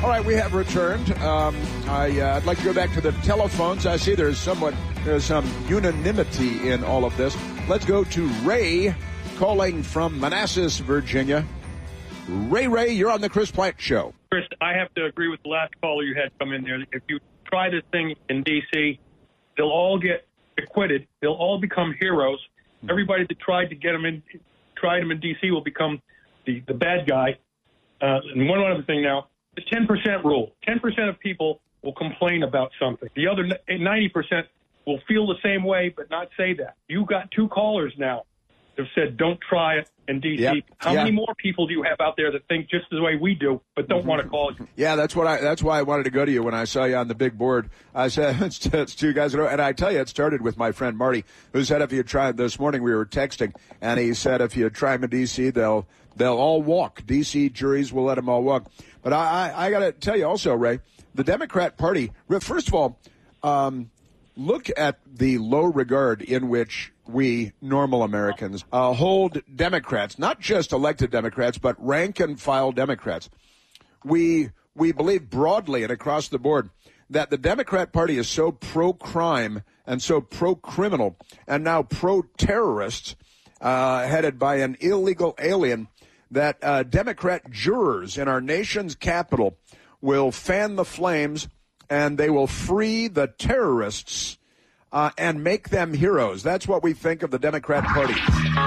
All right, we have returned. I'd like to go back to the telephones. I see there's some unanimity in all of this. Let's go to Ray calling from Manassas, Virginia. Ray, you're on the Chris Plante Show. Chris, I have to agree with the last caller you had come in there. If you try this thing in D.C., they'll all get acquitted. They'll all become heroes. Everybody that tried them in D.C. will become the bad guy. And one other thing now, the 10% rule. 10% of people will complain about something. The other 90% will feel the same way but not say that. You got 2 callers now that have said don't try it in D.C. Yep. How many more people do you have out there that think just the way we do but don't want to call you? Yeah, that's why I wanted to go to you when I saw you on the big board. I said, it's 2 guys. And I tell you, it started with my friend Marty, who said if you try this morning, we were texting, and he said if you try them in D.C., they'll all walk. D.C. juries will let them all walk. But I got to tell you also, Ray, the Democrat Party, first of all, look at the low regard in which we normal Americans hold Democrats, not just elected Democrats, but rank-and-file Democrats. We believe broadly and across the board that the Democrat Party is so pro-crime and so pro-criminal and now pro-terrorist, headed by an illegal alien, that Democrat jurors in our nation's capital will fan the flames and they will free the terrorists and make them heroes. That's what we think of the Democrat Party.